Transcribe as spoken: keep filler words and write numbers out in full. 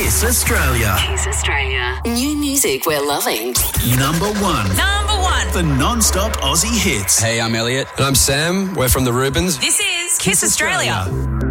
Kiss Australia. Kiss Australia. New music we're loving. Number one. Number one. The non-stop Aussie hits. Hey, I'm Elliot. And I'm Sam. We're from the Rubens. This is Kiss, Kiss Australia. Australia.